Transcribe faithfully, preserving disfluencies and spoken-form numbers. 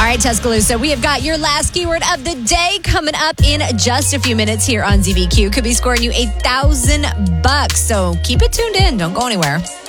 right, Tuscaloosa, we have got your last keyword of the day coming up in just a few minutes here on Z B Q. Could be scoring you a thousand bucks. So keep it tuned in. Don't go anywhere.